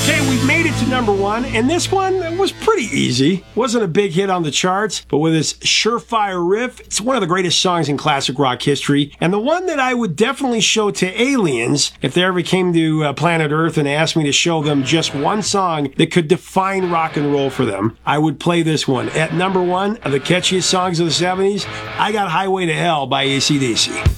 Okay, we've made it to number one, and this one was pretty easy. Wasn't a big hit on the charts, but with its surefire riff, it's one of the greatest songs in classic rock history, and the one that I would definitely show to aliens if they ever came to planet Earth and asked me to show them just one song that could define rock and roll for them. I would play this one. At number one of the catchiest songs of the 70s, I got Highway to Hell by AC/DC.